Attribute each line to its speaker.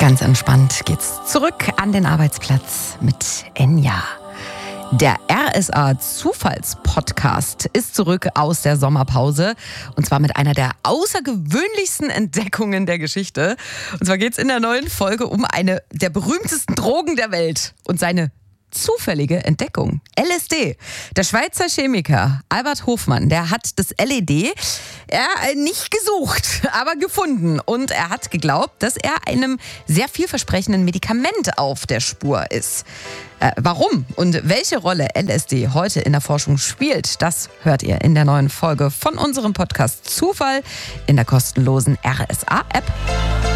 Speaker 1: Ganz entspannt geht's zurück an den Arbeitsplatz mit Enya. Der RSA-Zufallspodcast ist zurück aus der Sommerpause und zwar mit einer der außergewöhnlichsten Entdeckungen der Geschichte. Und zwar geht's in der neuen Folge um eine der berühmtesten Drogen der Welt und seine zufällige Entdeckung. LSD. Der Schweizer Chemiker Albert Hofmann, der hat das LED nicht gesucht, aber gefunden. Und er hat geglaubt, dass er einem sehr vielversprechenden Medikament auf der Spur ist. Warum und welche Rolle LSD heute in der Forschung spielt, das hört ihr in der neuen Folge von unserem Podcast Zufall in der kostenlosen RSA-App.